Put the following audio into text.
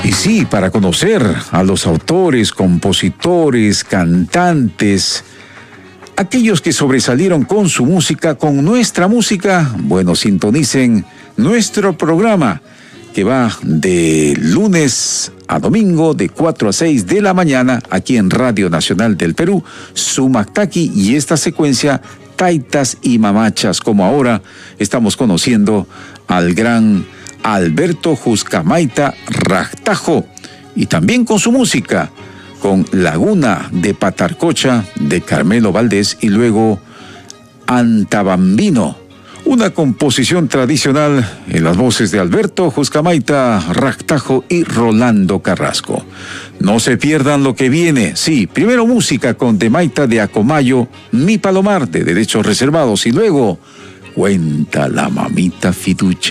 Y sí, para conocer a los autores, compositores, cantantes, aquellos que sobresalieron con su música, con nuestra música, bueno, sintonicen nuestro programa que va de lunes a domingo de 4 a 6 de la mañana aquí en Radio Nacional del Perú, Sumactaqui, y esta secuencia Taitas y Mamachas, como ahora estamos conociendo al gran Alberto Juscamaita Rajtajo, y también con su música, con Laguna de Patarcocha de Carmelo Valdés y luego Antabambino, una composición tradicional en las voces de Alberto Juscamaita Rajtajo y Rolando Carrasco. No se pierdan lo que viene. Sí, primero música con Demaita de Acomayo, Mi Palomar de Derechos Reservados, y luego Cuenta la Mamita Fiducia.